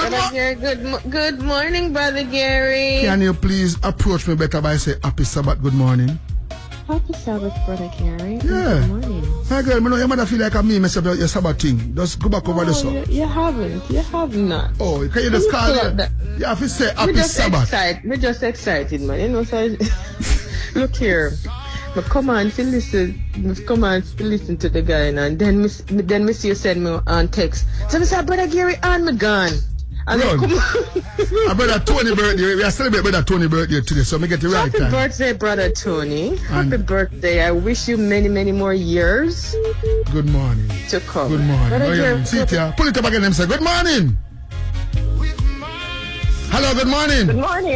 Brother Gary, good morning, Brother Gary. Can you please approach me better by saying happy Sabbath, good morning? Happy Sabbath, Brother Gary. Yeah. Good morning. Hi girl, I know you mother feel like me mess up your Sabbath thing. Just go back over the song. You haven't. You have not. Oh, can you just call it? You have to say happy Sabbath. We're just excited, man. You know, so look here. I come on to listen to the guy, and then me see you send me on text. So I said, Brother Gary, on me gone. And then come on. Brother Tony birthday. We are celebrating Brother Tony birthday today, so me get the right time. Happy birthday, Brother Tony. Happy birthday. I wish you many, many more years. Good morning. To come. Good morning. See it here. Pull it up again and say, good morning. Hello, good morning. Good morning.